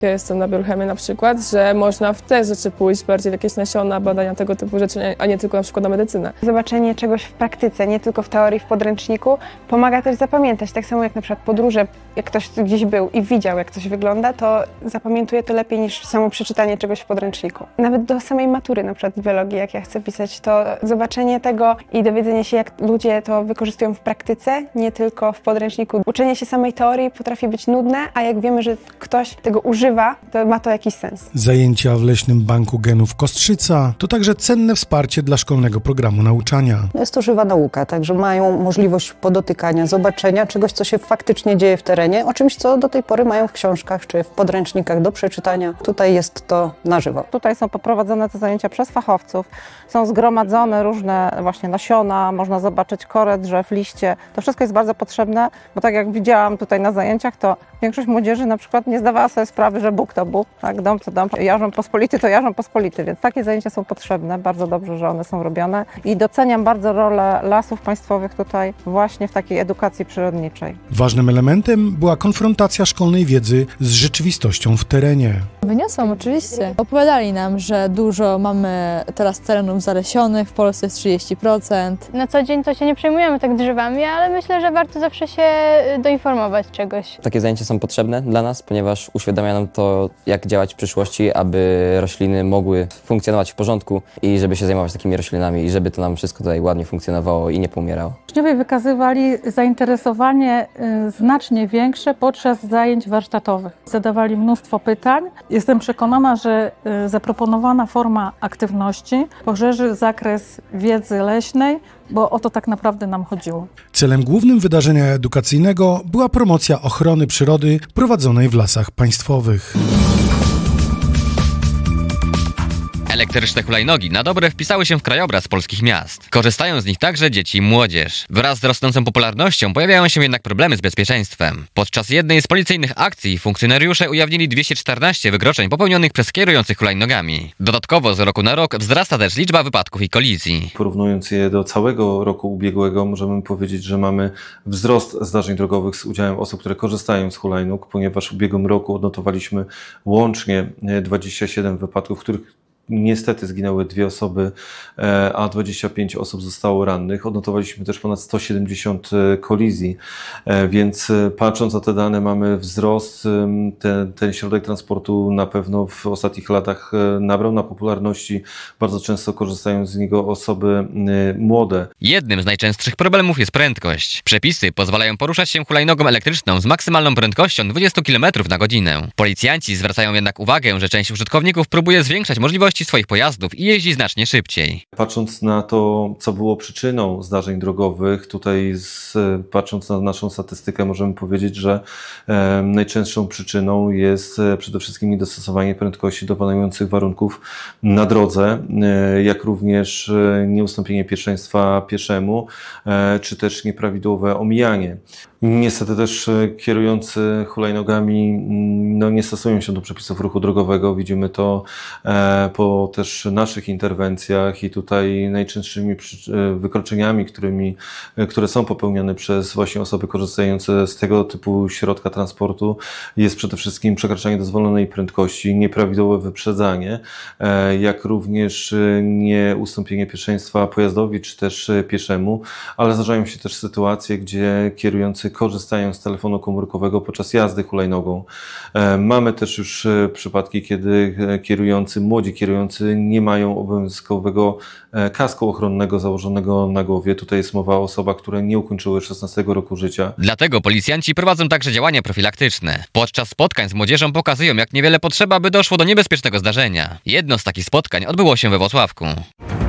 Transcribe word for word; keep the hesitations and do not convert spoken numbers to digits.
Ja jestem na biochemii na przykład, że można w te rzeczy pójść, bardziej w jakieś nasiona, badania tego typu rzeczy, a nie tylko na przykład na medycynę. Zobaczenie czegoś w praktyce, nie tylko w teorii, w podręczniku, pomaga też zapamiętać. Tak samo jak na przykład podróże, jak ktoś gdzieś był i widział, jak coś wygląda, to zapamiętuje to lepiej niż samo przeczytanie czegoś w podręczniku. Nawet do samej matury, na przykład z biologii, jak ja chcę pisać, to zobaczenie tego i dowiedzenie się, jak ludzie to wykorzystują w praktyce, nie tylko w podręczniku. Uczenie się samej teorii potrafi być nudne, a jak wiemy, że ktoś tego używa, to ma to jakiś sens. Zajęcia w Leśnym Banku Genów Kostrzyca to także cenne wsparcie dla szkolnego programu nauczania. Jest to żywa nauka, także mają możliwość podotykania, zobaczenia czegoś, co się faktycznie dzieje w terenie, o czymś, co do tej pory mają w książkach czy w podręcznikach do przeczytania. Tutaj jest to na żywo. Tutaj są poprowadzone te zajęcia przez fachowców, są zgromadzone różne właśnie nasiona, można zobaczyć korę drzew, liście. To wszystko jest bardzo potrzebne, bo tak jak widziałam tutaj na zajęciach, to większość młodzieży na przykład nie zdawała sobie sprawy, że Bóg to Bóg, tak, dom to dom, jarzą pospolity to jarzą pospolity, więc takie zajęcia są potrzebne, bardzo dobrze, że one są robione i doceniam bardzo rolę Lasów Państwowych tutaj właśnie w takiej edukacji przyrodniczej. Ważnym elementem była konfrontacja szkolnej wiedzy z rzeczywistością w terenie. Wyniosłam oczywiście. Opowiadali nam, że dużo mamy teraz terenów zalesionych, w Polsce jest trzydzieści procent. Na co dzień to się nie przejmujemy tak drzewami, ale myślę, że warto zawsze się doinformować czegoś. Takie zajęcia są potrzebne dla nas, ponieważ uświadamia nam to, jak działać w przyszłości, aby rośliny mogły funkcjonować w porządku i żeby się zajmować takimi roślinami i żeby to nam wszystko tutaj ładnie funkcjonowało i nie poumierało. Uczniowie wykazywali zainteresowanie y, znacznie większe podczas zajęć warsztatowych. Zadawali mnóstwo pytań. Jestem przekonana, że y, zaproponowana forma aktywności poszerzy zakres wiedzy leśnej, bo o to tak naprawdę nam chodziło. Celem głównym wydarzenia edukacyjnego była promocja ochrony przyrody prowadzonej w Lasach Państwowych. Elektryczne hulajnogi na dobre wpisały się w krajobraz polskich miast. Korzystają z nich także dzieci i młodzież. Wraz z rosnącą popularnością pojawiają się jednak problemy z bezpieczeństwem. Podczas jednej z policyjnych akcji funkcjonariusze ujawnili dwieście czternaście wykroczeń popełnionych przez kierujących hulajnogami. Dodatkowo z roku na rok wzrasta też liczba wypadków i kolizji. Porównując je do całego roku ubiegłego, możemy powiedzieć, że mamy wzrost zdarzeń drogowych z udziałem osób, które korzystają z hulajnóg, ponieważ w ubiegłym roku odnotowaliśmy łącznie dwadzieścia siedem wypadków, w których niestety zginęły dwie osoby, a dwadzieścia pięć osób zostało rannych. Odnotowaliśmy też ponad sto siedemdziesiąt kolizji, więc patrząc na te dane mamy wzrost. Ten, ten środek transportu na pewno w ostatnich latach nabrał na popularności. Bardzo często korzystają z niego osoby młode. Jednym z najczęstszych problemów jest prędkość. Przepisy pozwalają poruszać się hulajnogą elektryczną z maksymalną prędkością dwadzieścia kilometrów na godzinę. Policjanci zwracają jednak uwagę, że część użytkowników próbuje zwiększać możliwości swoich pojazdów i jeździ znacznie szybciej. Patrząc na to, co było przyczyną zdarzeń drogowych, tutaj z, patrząc na naszą statystykę możemy powiedzieć, że e, najczęstszą przyczyną jest e, przede wszystkim niedostosowanie prędkości do panujących warunków na drodze, e, jak również e, nieustąpienie pierwszeństwa pieszemu, e, czy też nieprawidłowe omijanie. Niestety też kierujący hulajnogami no, nie stosują się do przepisów ruchu drogowego. Widzimy to e, po też naszych interwencjach i tutaj najczęstszymi wykroczeniami, którymi, które są popełniane przez właśnie osoby korzystające z tego typu środka transportu jest przede wszystkim przekraczanie dozwolonej prędkości, nieprawidłowe wyprzedzanie, e, jak również nieustąpienie pierwszeństwa pojazdowi czy też pieszemu, ale zdarzają się też sytuacje, gdzie kierujący korzystają z telefonu komórkowego podczas jazdy hulajnogą. Mamy też już przypadki, kiedy kierujący, młodzi kierujący nie mają obowiązkowego kasku ochronnego założonego na głowie. Tutaj jest mowa o osobach, które nie ukończyły szesnastego roku życia. Dlatego policjanci prowadzą także działania profilaktyczne. Podczas spotkań z młodzieżą pokazują, jak niewiele potrzeba, by doszło do niebezpiecznego zdarzenia. Jedno z takich spotkań odbyło się we Włocławku.